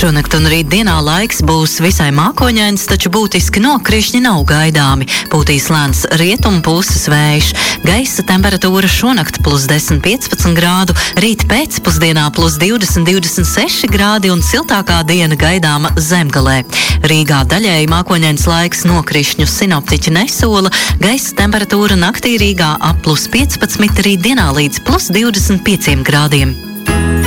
Šonakt un rīt dienā laiks būs visai mākoņains, taču būtiski nokrišņi nav gaidāmi. Pūtīs lēns rietumu puses vējš. Gaisa temperatūra šonakt +10–15 grādu, rīt pēcpusdienā +20–26 grādi un siltākā diena gaidāma Zemgalē. Rīgā daļēji mākoņains laiks, nokrišņu sinoptiķi nesola. Gaisa temperatūra naktī Rīgā ap +15, rīt dienā līdz +25 grādiem.